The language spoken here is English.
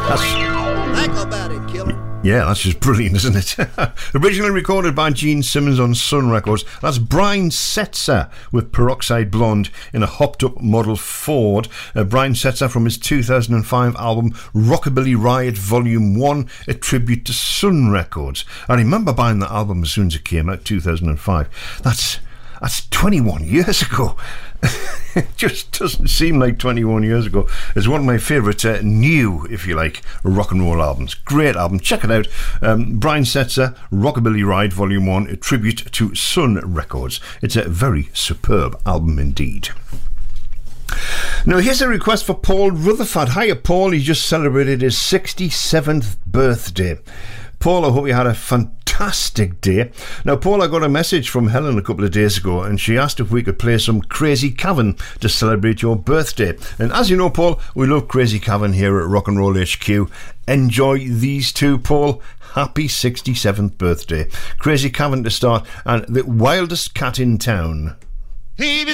Think about it, killer. Yeah, that's just brilliant, isn't it? Originally recorded by Gene Simmons on Sun Records. That's Brian Setzer with Peroxide Blonde in a hopped-up model Ford. Brian Setzer from his 2005 album Rockabilly Riot Volume 1, a tribute to Sun Records. I remember buying that album as soon as it came out, 2005. That's 21 years ago. It just doesn't seem like 21 years ago. It's one of my favourite new, if you like, rock and roll albums. Great album. Check it out. Brian Setzer, Rockabilly Ride Volume 1, a tribute to Sun Records. It's a very superb album indeed. Now here's a request for Paul Rutherford. Hiya Paul, he just celebrated his 67th birthday. Paul, I hope you had a fantastic day. Now, Paul, I got a message from Helen a couple of days ago and she asked if we could play some Crazy Cavern to celebrate your birthday. And as you know, Paul, we love Crazy Cavern here at Rock and Roll HQ. Enjoy these two, Paul. Happy 67th birthday. Crazy Cavern to start, and The Wildest Cat in Town. If